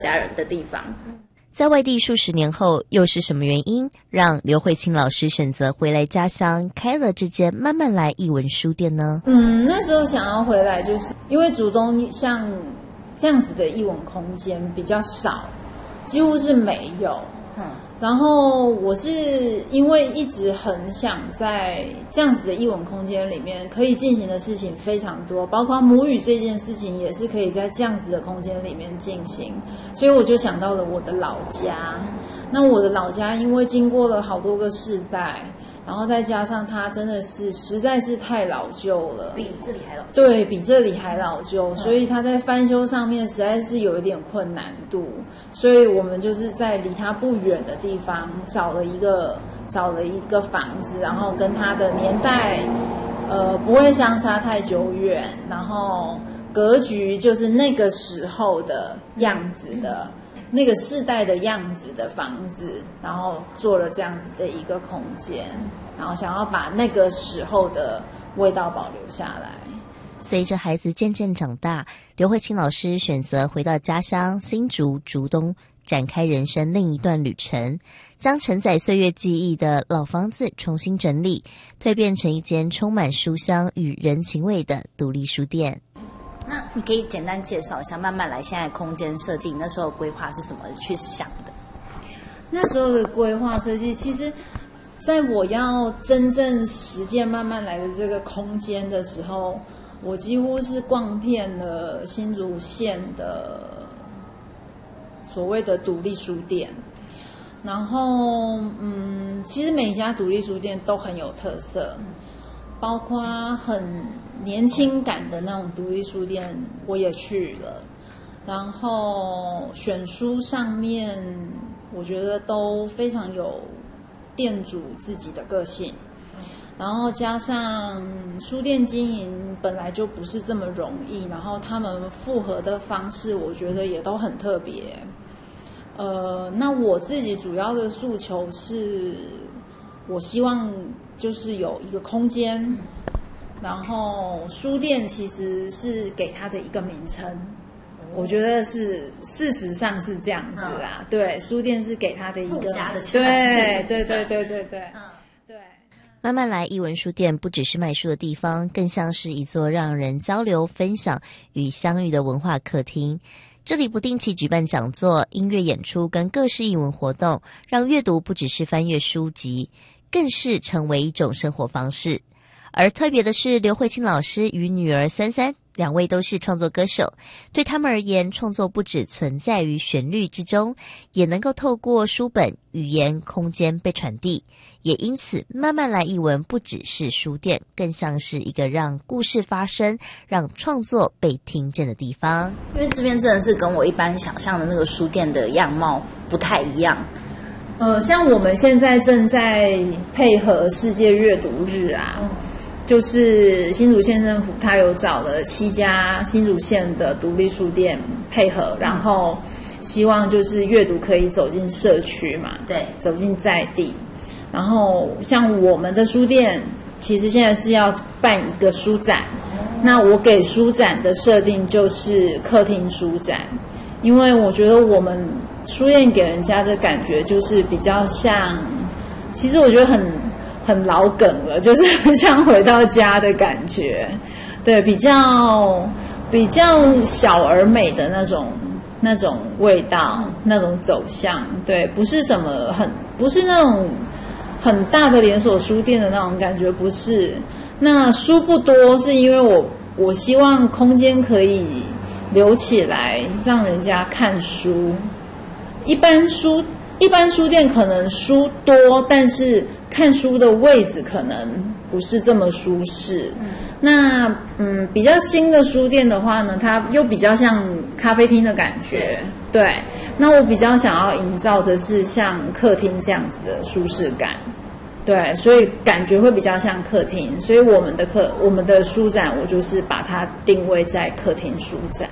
家人的地方。 在外地数十年后，又是什么原因让刘慧卿老师选择回来家乡，开了这间慢慢来艺文书店呢？ 那时候想要回来，就是因为竹东像这样子的艺文空间比较少，几乎是没有。然后我是因为一直很想在这样子的艺文空间里面可以进行的事情非常多，包括母语这件事情也是可以在这样子的空间里面进行，所以我就想到了我的老家。那我的老家因为经过了好多个世代，然后再加上它真的是实在是太老旧了， 比这里还老旧。 对，比这里还老旧，所以它在翻修上面实在是有一点困难度，所以我们就是在离它不远的地方找了一个房子，然后跟它的年代不会相差太久远，然后格局就是那个时候的样子的。那个世代的样子的房子，然后做了这样子的一个空间，然后想要把那个时候的味道保留下来。 随着孩子渐渐长大，刘慧卿老师选择回到家乡新竹竹东，展开人生另一段旅程，将承载岁月记忆的老房子重新整理，蜕变成一间充满书香与人情味的独立书店。 那你可以简单介绍一下慢慢来现在空间设计，那时候规划是怎么去想的？ 那时候的规划设计，其实在我要真正实践慢慢来的这个空间的时候，我几乎是逛遍了新竹县的所谓的独立书店。然后其实每一家独立书店都很有特色，包括很年轻感的那种独立书店我也去了，然后选书上面我觉得都非常有店主自己的个性，然后加上书店经营本来就不是这么容易，然后他们复合的方式我觉得也都很特别。那我自己主要的诉求是我希望就是有一个空间，然后书店其实是给它的一个名称，我觉得是事实上是这样子啦。对，书店是给它的一个附加的价值。 对。对。 慢慢来艺文书店不只是卖书的地方，更像是一座让人交流、分享与相遇的文化客厅。这里不定期举办讲座、音乐演出跟各式艺文活动，让阅读不只是翻阅书籍，更是成为一种生活方式。而特别的是，刘慧卿老师与女儿三三两位都是创作歌手，对他们而言，创作不只存在于旋律之中，也能够透过书本、语言、空间被传递。也因此，慢慢来艺文不只是书店，更像是一个让故事发生、让创作被听见的地方。 因为这边真的是跟我一般想象的那个书店的样貌不太一样。 像我们现在正在配合世界阅读日啊，就是新竹县政府他有找了7家新竹县的独立书店配合，然后希望就是阅读可以走进社区嘛， 对， 走进在地。然后像我们的书店其实现在是要办一个书展，那我给书展的设定就是客厅书展，因为我觉得我们书店给人家的感觉就是比较像，其实我觉得很老梗了，就是很像回到家的感觉，对，比较小而美的那种味道，那种走向，对，不是什么不是那种很大的连锁书店的那种感觉，不是。那书不多，是因为我希望空间可以留起来，让人家看书。一般书店可能书多，但是看书的位置可能不是这么舒适。那比较新的书店的话呢，它又比较像咖啡厅的感觉。对，那我比较想要营造的是像客厅这样子的舒适感。对，所以感觉会比较像客厅，所以我们的书展，我就是把它定位在客厅书展。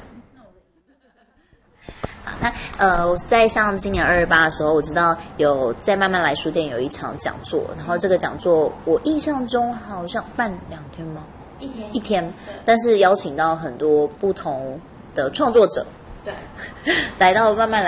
我在像今年228的时候，我知道有在慢慢来书店有一场讲座，然后这个讲座我印象中好像办2天吗？一天，但是邀请到很多不同的创作者， 对， 来到慢慢